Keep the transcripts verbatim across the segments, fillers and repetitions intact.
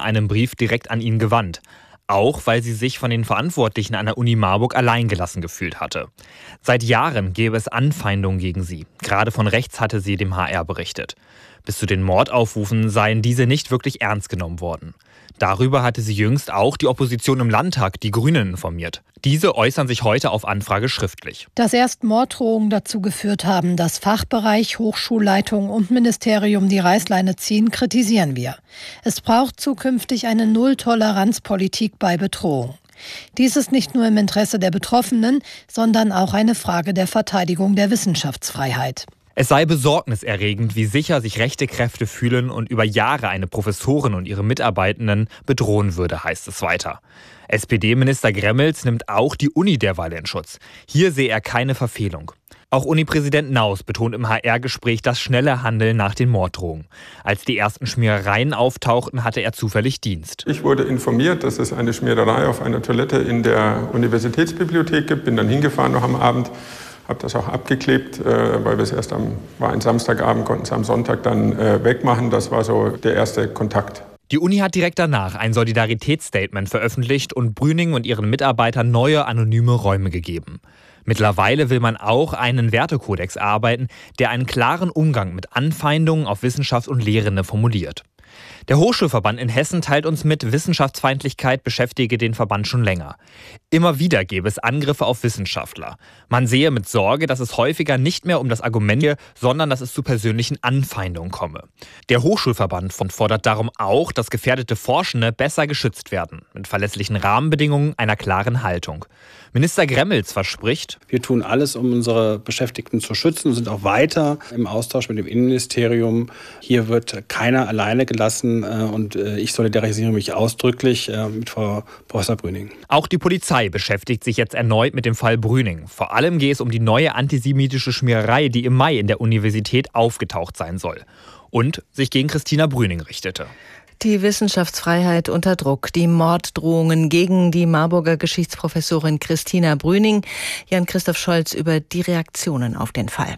einem Brief direkt an ihn gewandt. Auch weil sie sich von den Verantwortlichen an der Uni Marburg alleingelassen gefühlt hatte. Seit Jahren gäbe es Anfeindungen gegen sie. Gerade von rechts hatte sie dem H R berichtet. Bis zu den Mordaufrufen seien diese nicht wirklich ernst genommen worden. Darüber hatte sie jüngst auch die Opposition im Landtag, die Grünen, informiert. Diese äußern sich heute auf Anfrage schriftlich. Dass erst Morddrohungen dazu geführt haben, dass Fachbereich, Hochschulleitung und Ministerium die Reißleine ziehen, kritisieren wir. Es braucht zukünftig eine Null-Toleranz-Politik bei Bedrohung. Dies ist nicht nur im Interesse der Betroffenen, sondern auch eine Frage der Verteidigung der Wissenschaftsfreiheit. Es sei besorgniserregend, wie sicher sich rechte Kräfte fühlen und über Jahre eine Professorin und ihre Mitarbeitenden bedrohen würde, heißt es weiter. S P D-Minister Gremmels nimmt auch die Uni derweil in Schutz. Hier sehe er keine Verfehlung. Auch Uni-Präsident Naus betont im H R-Gespräch das schnelle Handeln nach den Morddrohungen. Als die ersten Schmierereien auftauchten, hatte er zufällig Dienst. Ich wurde informiert, dass es eine Schmiererei auf einer Toilette in der Universitätsbibliothek gibt. Bin dann hingefahren noch am Abend. Habe das auch abgeklebt, weil wir es erst am, war ein Samstagabend, konnten es am Sonntag dann wegmachen. Das war so der erste Kontakt. Die Uni hat direkt danach ein Solidaritätsstatement veröffentlicht und Brüning und ihren Mitarbeitern neue anonyme Räume gegeben. Mittlerweile will man auch einen Wertekodex erarbeiten, der einen klaren Umgang mit Anfeindungen auf Wissenschaft und Lehrende formuliert. Der Hochschulverband in Hessen teilt uns mit, Wissenschaftsfeindlichkeit beschäftige den Verband schon länger. Immer wieder gäbe es Angriffe auf Wissenschaftler. Man sehe mit Sorge, dass es häufiger nicht mehr um das Argument gehe, sondern dass es zu persönlichen Anfeindungen komme. Der Hochschulverband fordert darum auch, dass gefährdete Forschende besser geschützt werden, mit verlässlichen Rahmenbedingungen, einer klaren Haltung. Minister Gremmels verspricht: Wir tun alles, um unsere Beschäftigten zu schützen und sind auch weiter im Austausch mit dem Innenministerium. Hier wird keiner alleine gelassen und ich solidarisiere mich ausdrücklich mit Frau Professor Brüning. Auch die Polizei beschäftigt sich jetzt erneut mit dem Fall Brüning. Vor allem geht es um die neue antisemitische Schmiererei, die im Mai in der Universität aufgetaucht sein soll und sich gegen Christina Brüning richtete. Die Wissenschaftsfreiheit unter Druck, die Morddrohungen gegen die Marburger Geschichtsprofessorin Christina Brüning. Jan-Christoph Scholz über die Reaktionen auf den Fall.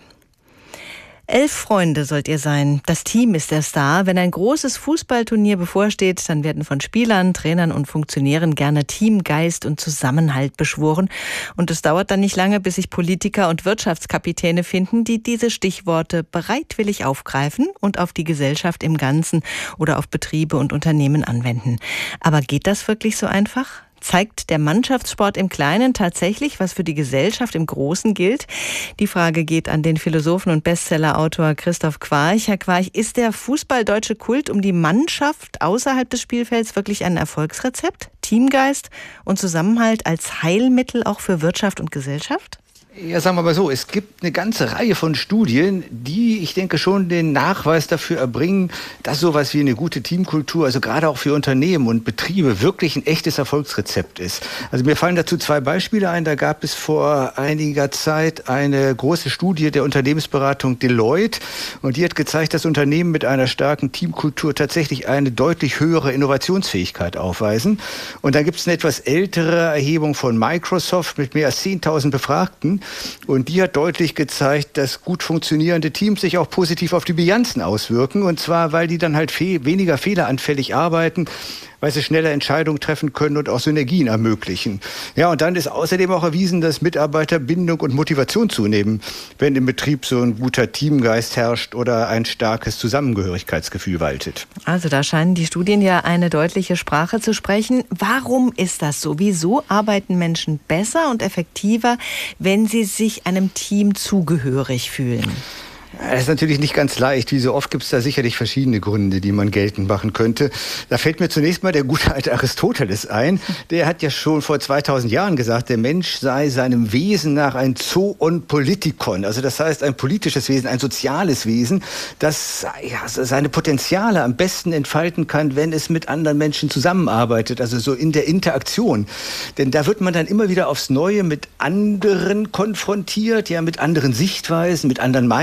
Elf Freunde sollt ihr sein. Das Team ist der Star. Wenn ein großes Fußballturnier bevorsteht, dann werden von Spielern, Trainern und Funktionären gerne Teamgeist und Zusammenhalt beschworen. Und es dauert dann nicht lange, bis sich Politiker und Wirtschaftskapitäne finden, die diese Stichworte bereitwillig aufgreifen und auf die Gesellschaft im Ganzen oder auf Betriebe und Unternehmen anwenden. Aber geht das wirklich so einfach? Zeigt der Mannschaftssport im Kleinen tatsächlich, was für die Gesellschaft im Großen gilt? Die Frage geht an den Philosophen und Bestsellerautor Christoph Quarch. Herr Quarch, ist der fußballdeutsche Kult um die Mannschaft außerhalb des Spielfelds wirklich ein Erfolgsrezept? Teamgeist und Zusammenhalt als Heilmittel auch für Wirtschaft und Gesellschaft? Ja, sagen wir mal so, es gibt eine ganze Reihe von Studien, die, ich denke, schon den Nachweis dafür erbringen, dass sowas wie eine gute Teamkultur, also gerade auch für Unternehmen und Betriebe, wirklich ein echtes Erfolgsrezept ist. Also mir fallen dazu zwei Beispiele ein. Da gab es vor einiger Zeit eine große Studie der Unternehmensberatung Deloitte und die hat gezeigt, dass Unternehmen mit einer starken Teamkultur tatsächlich eine deutlich höhere Innovationsfähigkeit aufweisen. Und dann gibt es eine etwas ältere Erhebung von Microsoft mit mehr als zehntausend Befragten. Und die hat deutlich gezeigt, dass gut funktionierende Teams sich auch positiv auf die Bilanzen auswirken. Und zwar, weil die dann halt fe- weniger fehleranfällig arbeiten, weil sie schneller Entscheidungen treffen können und auch Synergien ermöglichen. Ja, und dann ist außerdem auch erwiesen, dass Mitarbeiterbindung und Motivation zunehmen, wenn im Betrieb so ein guter Teamgeist herrscht oder ein starkes Zusammengehörigkeitsgefühl waltet. Also da scheinen die Studien ja eine deutliche Sprache zu sprechen. Warum ist das so? Wieso arbeiten Menschen besser und effektiver, wenn sie sich einem Team zugehörig fühlen? Das ist natürlich nicht ganz leicht. Wie so oft gibt es da sicherlich verschiedene Gründe, die man geltend machen könnte. Da fällt mir zunächst mal der gute alte Aristoteles ein. Der hat ja schon vor zweitausend Jahren gesagt, der Mensch sei seinem Wesen nach ein Zoon Politikon. Also das heißt ein politisches Wesen, ein soziales Wesen, das ja, seine Potenziale am besten entfalten kann, wenn es mit anderen Menschen zusammenarbeitet. Also so in der Interaktion. Denn da wird man dann immer wieder aufs Neue mit anderen konfrontiert, ja, mit anderen Sichtweisen, mit anderen Meinungen oder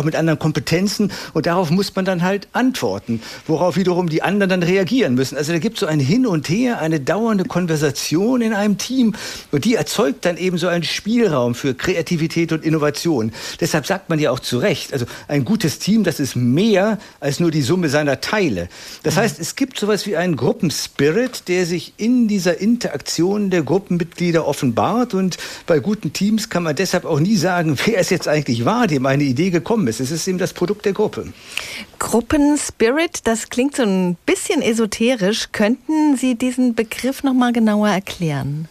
auch mit anderen Kompetenzen. Und darauf muss man dann halt antworten, worauf wiederum die anderen dann reagieren müssen. Also da gibt es so ein Hin und Her, eine dauernde Konversation in einem Team. Und die erzeugt dann eben so einen Spielraum für Kreativität und Innovation. Deshalb sagt man ja auch zu Recht, also ein gutes Team, das ist mehr als nur die Summe seiner Teile. Das heißt, es gibt sowas wie einen Gruppenspirit, der sich in dieser Interaktion der Gruppenmitglieder offenbart. Und bei guten Teams kann man deshalb auch nie sagen, wer es jetzt eigentlich war, dem eine Idee gekommen ist. Es ist eben das Produkt der Gruppe. Gruppenspirit, das klingt so ein bisschen esoterisch. Könnten Sie diesen Begriff noch mal genauer erklären?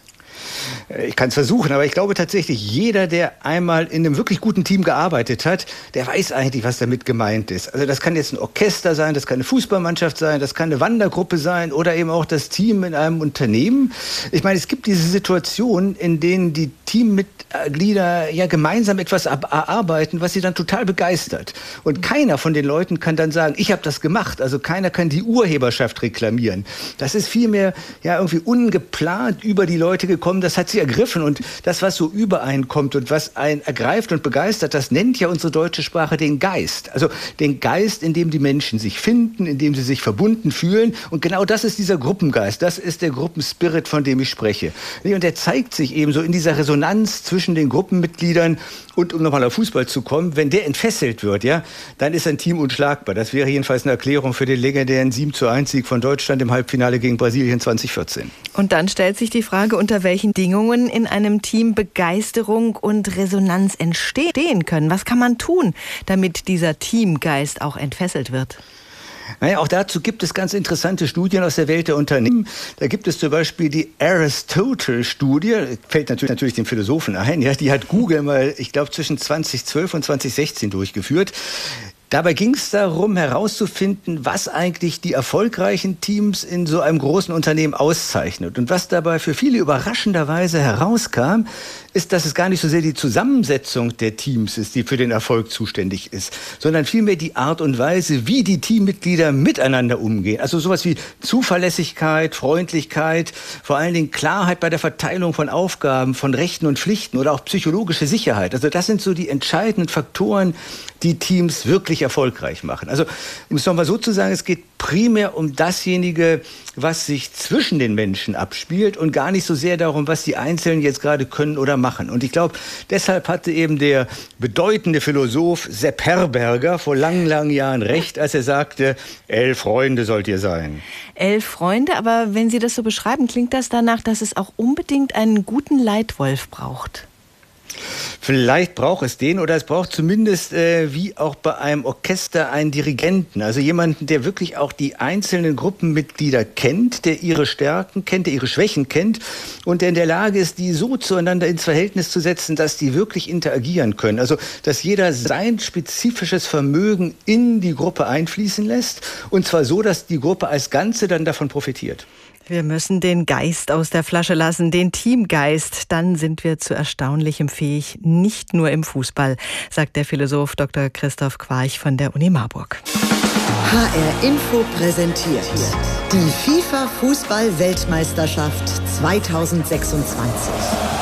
Ich kann es versuchen, aber ich glaube tatsächlich, jeder, der einmal in einem wirklich guten Team gearbeitet hat, der weiß eigentlich, was damit gemeint ist. Also das kann jetzt ein Orchester sein, das kann eine Fußballmannschaft sein, das kann eine Wandergruppe sein oder eben auch das Team in einem Unternehmen. Ich meine, es gibt diese Situationen, in denen die Teammitglieder ja gemeinsam etwas erarbeiten, was sie dann total begeistert. Und keiner von den Leuten kann dann sagen, ich habe das gemacht. Also keiner kann die Urheberschaft reklamieren. Das ist vielmehr ja irgendwie ungeplant über die Leute gekommen. Das hat sie ergriffen. Und das, was so übereinkommt und was einen ergreift und begeistert, das nennt ja unsere deutsche Sprache den Geist. Also den Geist, in dem die Menschen sich finden, in dem sie sich verbunden fühlen. Und genau das ist dieser Gruppengeist. Das ist der Gruppenspirit, von dem ich spreche. Und der zeigt sich eben so in dieser Resonanz zwischen den Gruppenmitgliedern. Und um nochmal auf Fußball zu kommen, wenn der entfesselt wird, ja, dann ist ein Team unschlagbar. Das wäre jedenfalls eine Erklärung für den legendären sieben zu eins Sieg von Deutschland im Halbfinale gegen Brasilien zwanzig vierzehn. Und dann stellt sich die Frage, unter welchen Bedingungen in einem Team Begeisterung und Resonanz entstehen können. Was kann man tun, damit dieser Teamgeist auch entfesselt wird? Naja, auch dazu gibt es ganz interessante Studien aus der Welt der Unternehmen. Da gibt es zum Beispiel die Aristotle-Studie, fällt natürlich, natürlich dem Philosophen ein, ja, die hat Google mal, ich glaube, zwischen zweitausendzwölf und zweitausendsechzehn durchgeführt. Dabei ging es darum, herauszufinden, was eigentlich die erfolgreichen Teams in so einem großen Unternehmen auszeichnet. Und was dabei für viele überraschenderweise herauskam, ist, dass es gar nicht so sehr die Zusammensetzung der Teams ist, die für den Erfolg zuständig ist, sondern vielmehr die Art und Weise, wie die Teammitglieder miteinander umgehen. Also sowas wie Zuverlässigkeit, Freundlichkeit, vor allen Dingen Klarheit bei der Verteilung von Aufgaben, von Rechten und Pflichten oder auch psychologische Sicherheit. Also das sind so die entscheidenden Faktoren, die Teams wirklich erfolgreich machen. Also um es nochmal so zu sagen, es geht primär um dasjenige, was sich zwischen den Menschen abspielt und gar nicht so sehr darum, was die Einzelnen jetzt gerade können oder machen. Und ich glaube, deshalb hatte eben der bedeutende Philosoph Sepp Herberger vor langen, langen Jahren recht, als er sagte, elf Freunde sollt ihr sein. Elf Freunde, aber wenn Sie das so beschreiben, klingt das danach, dass es auch unbedingt einen guten Leitwolf braucht. Vielleicht braucht es den oder es braucht zumindest äh, wie auch bei einem Orchester einen Dirigenten, also jemanden, der wirklich auch die einzelnen Gruppenmitglieder kennt, der ihre Stärken kennt, der ihre Schwächen kennt und der in der Lage ist, die so zueinander ins Verhältnis zu setzen, dass die wirklich interagieren können. Also dass jeder sein spezifisches Vermögen in die Gruppe einfließen lässt und zwar so, dass die Gruppe als Ganze dann davon profitiert. Wir müssen den Geist aus der Flasche lassen, den Teamgeist. Dann sind wir zu Erstaunlichem fähig, nicht nur im Fußball, sagt der Philosoph Doktor Christoph Quarch von der Uni Marburg. H R Info präsentiert die FIFA-Fußball-Weltmeisterschaft zweitausendsechsundzwanzig.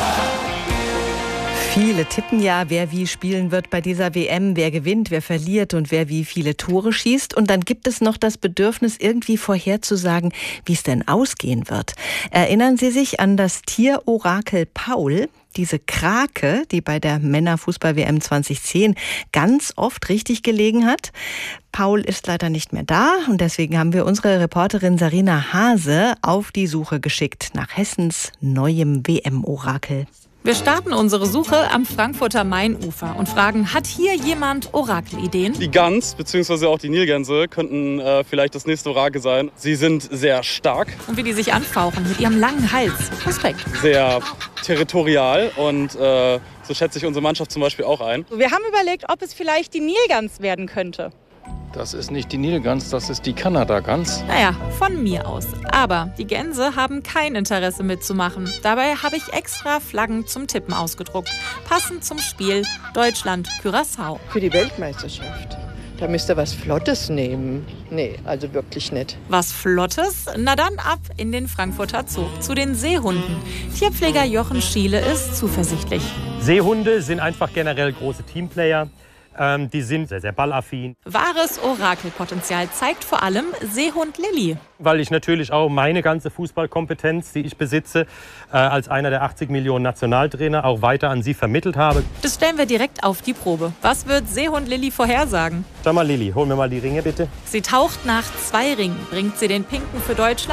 Viele tippen ja, wer wie spielen wird bei dieser W M, wer gewinnt, wer verliert und wer wie viele Tore schießt. Und dann gibt es noch das Bedürfnis, irgendwie vorherzusagen, wie es denn ausgehen wird. Erinnern Sie sich an das Tierorakel Paul? Diese Krake, die bei der Männerfußball-W M zweitausendzehn ganz oft richtig gelegen hat. Paul ist leider nicht mehr da und deswegen haben wir unsere Reporterin Sarina Hase auf die Suche geschickt nach Hessens neuem W M-Orakel. Wir starten unsere Suche am Frankfurter Mainufer und fragen, hat hier jemand Orakelideen? Die Gans bzw. auch die Nilgänse könnten äh, vielleicht das nächste Orakel sein. Sie sind sehr stark. Und wie die sich anfauchen mit ihrem langen Hals. Respekt. Sehr territorial und äh, so schätze ich unsere Mannschaft zum Beispiel auch ein. Wir haben überlegt, ob es vielleicht die Nilgans werden könnte. Das ist nicht die Nilgans, das ist die Kanada-Gans. Naja, von mir aus. Aber die Gänse haben kein Interesse mitzumachen. Dabei habe ich extra Flaggen zum Tippen ausgedruckt. Passend zum Spiel Deutschland-Curaçao. Für die Weltmeisterschaft. Da müsst ihr was Flottes nehmen. Nee, also wirklich nicht. Was Flottes? Na dann ab in den Frankfurter Zoo zu den Seehunden. Tierpfleger Jochen Schiele ist zuversichtlich. Seehunde sind einfach generell große Teamplayer. Ähm, die sind sehr, sehr ballaffin. Wahres Orakelpotenzial zeigt vor allem Seehund Lilly. Weil ich natürlich auch meine ganze Fußballkompetenz, die ich besitze, äh, als einer der achtzig Millionen Nationaltrainer auch weiter an sie vermittelt habe. Das stellen wir direkt auf die Probe. Was wird Seehund Lilly vorhersagen? Sag mal, Lilly, hol mir mal die Ringe bitte. Sie taucht nach zwei Ringen. Bringt sie den Pinken für Deutschland?